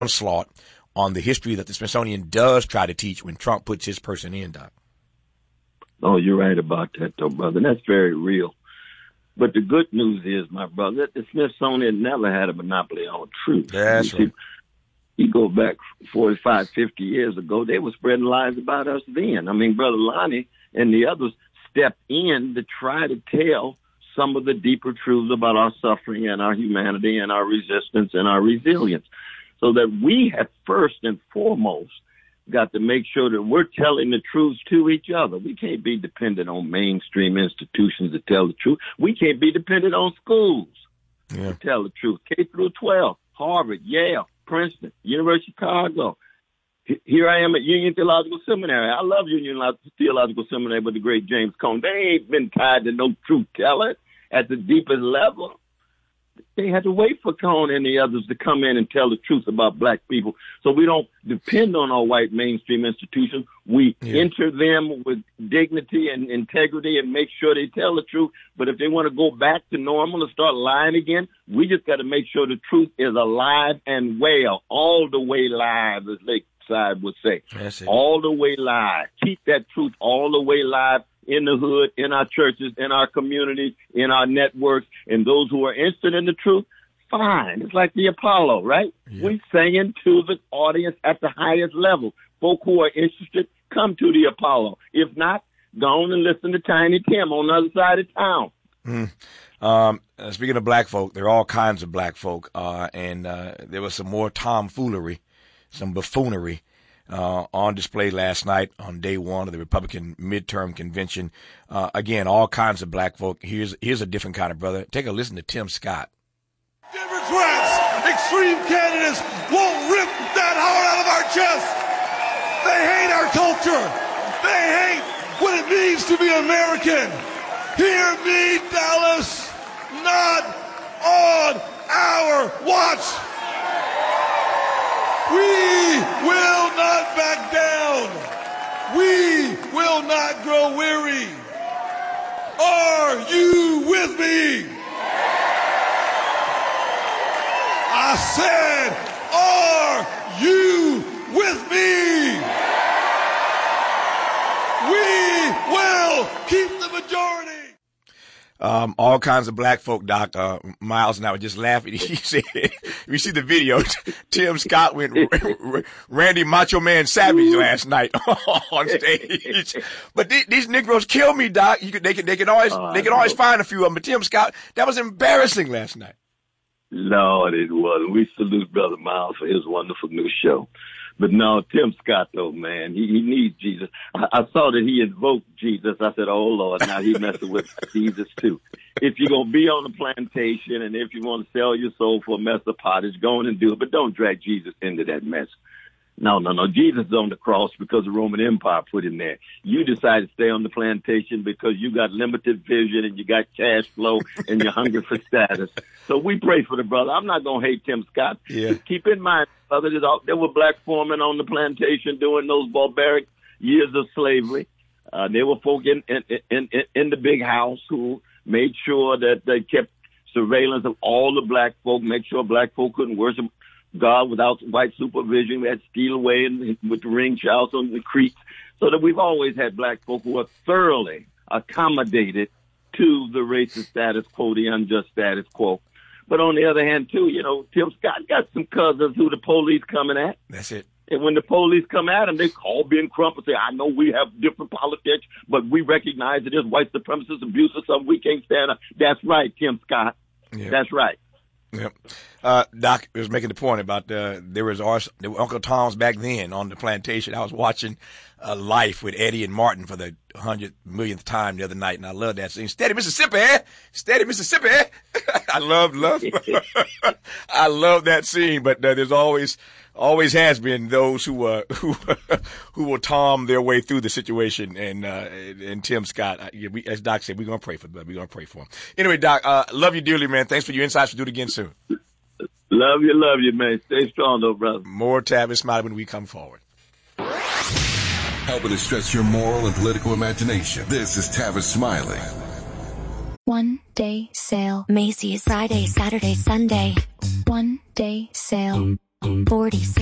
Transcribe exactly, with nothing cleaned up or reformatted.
onslaught on the history that the Smithsonian does try to teach when Trump puts his person in, Doc. Oh, you're right about that, though, brother. That's very real. But the good news is, my brother, that the Smithsonian never had a monopoly on truth. That's right. You go back forty-five, fifty years ago, they were spreading lies about us then. I mean, Brother Lonnie and the others stepped in to try to tell some of the deeper truths about our suffering and our humanity and our resistance and our resilience. So that we have first and foremost got to make sure that we're telling the truth to each other. We can't be dependent on mainstream institutions to tell the truth. We can't be dependent on schools yeah. to tell the truth. K through twelve, Harvard, Yale, Princeton, University of Chicago. Here I am at Union Theological Seminary. I love Union Theological Seminary with the great James Cone. They ain't been tied to no truth teller at the deepest level. They had to wait for Cone and the others to come in and tell the truth about black people. So we don't depend on our white mainstream institutions. We yeah. enter them with dignity and integrity and make sure they tell the truth. But if they want to go back to normal and start lying again, we just got to make sure the truth is alive and well, all the way live, as Lakeside would say. All the way live. Keep that truth all the way live. In the hood, in our churches, in our communities, in our networks, and those who are interested in the truth, fine. It's like the Apollo, right? Yeah. We singing to the audience at the highest level. Folk who are interested, come to the Apollo. If not, go on and listen to Tiny Tim on the other side of town. Mm. Um, uh, speaking of black folk, there are all kinds of black folk, uh, and uh, there was some more tomfoolery, some buffoonery. Uh, on display last night on day one of the Republican midterm convention. Uh, again, all kinds of black folk. Here's here's a different kind of brother. Take a listen to Tim Scott. Democrats, extreme candidates won't rip that heart out of our chest. They hate our culture. They hate what it means to be American. Hear me, Dallas, not on our watch. We will not back down. We will not grow weary. Are you with me? I said, are you with me? We will keep the majority. Um, all kinds of black folk, Doc. Uh, Miles and I were just laughing. He said, we see the video. Tim Scott went Randy Macho Man Savage last night on stage. But th- these Negroes kill me, Doc. You could, they can, they can always, oh, they can always find a few of them. But Tim Scott, that was embarrassing last night. Lord, it was. We salute Brother Miles for his wonderful new show. But no, Tim Scott, though, man, he, he needs Jesus. I, I saw that he invoked Jesus. I said, oh, Lord, now he messing with Jesus, too. If you're going to be on the plantation and if you want to sell your soul for a mess of pottage, go on and do it. But don't drag Jesus into that mess. No, no, no. Jesus is on the cross because the Roman Empire put him there. You decided to stay on the plantation because you got limited vision and you got cash flow and you're hungry for status. So we pray for the brother. I'm not going to hate Tim Scott. Yeah. Just keep in mind, brother, there were black foremen on the plantation during those barbaric years of slavery. Uh, there were folk in, in, in, in the big house who made sure that they kept surveillance of all the black folk, make sure black folk couldn't worship God without white supervision. We had to steal away and, with the ring shouts on the creeks. So that we've always had black folk who are thoroughly accommodated to the racist status quo, the unjust status quo. But on the other hand, too, you know, Tim Scott got some cousins who the police coming at. That's it. And when the police come at him, they call Ben Crump and say, I know we have different politics, but we recognize it is white supremacist abuse or something we can't stand up. That's right, Tim Scott. Yeah. That's right. Yep. Uh, Doc was making the point about, uh, there was our, there were Uncle Tom's back then on the plantation. I was watching, uh, Life with Eddie and Martin for the hundred millionth time the other night. And I love that scene. Steady Mississippi, steady Mississippi. I love, love, I love that scene, but uh, there's always, always has been those who, uh, who, who will Tom their way through the situation. And, uh, and Tim Scott, uh, yeah, we, as Doc said, we're going to pray for them. We're going to pray for him. Anyway, Doc, uh, love you dearly, man. Thanks for your insights. We'll do it again soon. Love you, love you, man. Stay strong, though, brother. More Tavis Smiley when we come forward. Helping to stretch your moral and political imagination. This is Tavis Smiley. One day sale. Macy's. Friday, Saturday, Sunday. One day sale. forty-six.